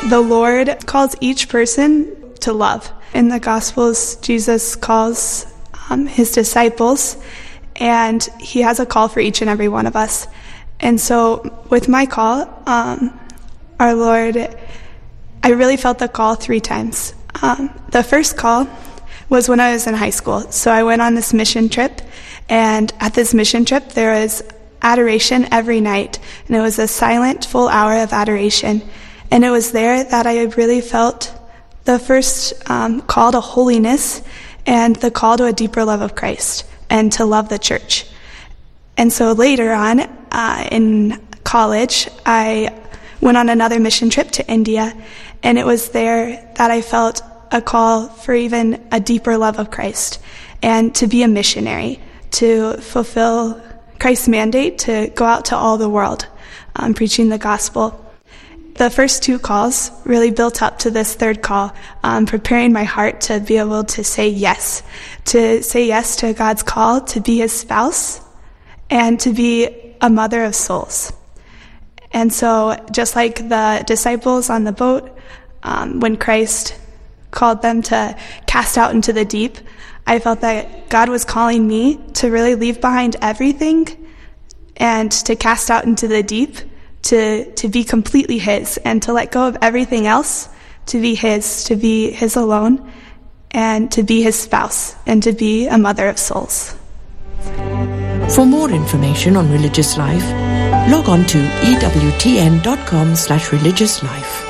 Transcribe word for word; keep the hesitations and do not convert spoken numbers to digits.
The Lord calls each person to love. In the Gospels, Jesus calls um, his disciples, and he has a call for each and every one of us. And so with my call, um, our Lord, I really felt the call three times. Um, the first call was when I was in high school. So I went on this mission trip, and at this mission trip, there was adoration every night, and it was a silent full hour of adoration. And it was there that I really felt the first um, call to holiness and the call to a deeper love of Christ and to love the church. And so later on uh, in college, I went on another mission trip to India, and it was there that I felt a call for even a deeper love of Christ and to be a missionary, to fulfill Christ's mandate to go out to all the world, um, preaching the gospel. The first two calls really built up to this third call, um, preparing my heart to be able to say yes, to say yes to God's call to be his spouse and to be a mother of souls. And so just like the disciples on the boat, um, when Christ called them to cast out into the deep, I felt that God was calling me to really leave behind everything and to cast out into the deep, to, to be completely his, and to let go of everything else, to be his, to be his alone, and to be his spouse, and to be a mother of souls. For more information on religious life, log on to E W T N dot com slash religious life.